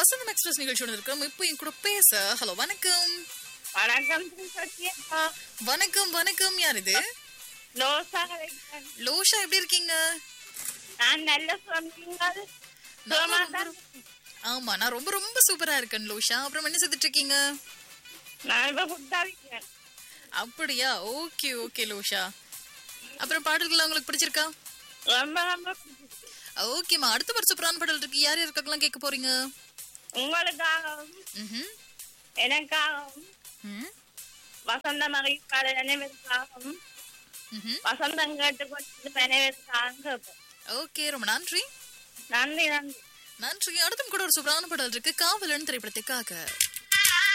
வசந்தம் express நிகழ்ச்சியோட இருக்கோம். இப்போ என் கூட பேச ஹலோ வணக்கம். வணக்கம் சத்யா. வணக்கம் வணக்கம். யார் இது? லோசா. லோஷா, எப்படி இருக்கீங்க? நான் நல்ல சொன்னீங்க. ஆமா, நான் ரொம்ப ரொம்ப சூப்பரா இருக்கேன் லோஷா. அப்புறம் என்ன செஞ்சுட்டு இருக்கீங்க? நான் இப்ப ஃபுட்டா இருக்கேன். அப்படியா? Okay okay Losha. அப்புறம் பாடல்கள் உங்களுக்கு பிடிச்சிருக்கா? ரொம்ப ரொம்ப ஓகேமா. அடுத்த ஒரு சூப்பரான பாடல் இருக்கு. யார் யாருக்கெல்லாம் கேட்க போறீங்க? உங்களுக்காகவும் எனக்காகவும் வசந்த மகிழ்ச்சியாள அனைவருக்காகவும் வசந்தம் கேட்டுக்கொண்டு அனைவருக்காக. ஓகே, ரொம்ப நன்றி. நன்றி நன்றி நன்றி. அடுத்தும் கூட ஒரு சூப்பரான பாடல் இருக்கு. காவலன் திரைப்படத்துக்காக.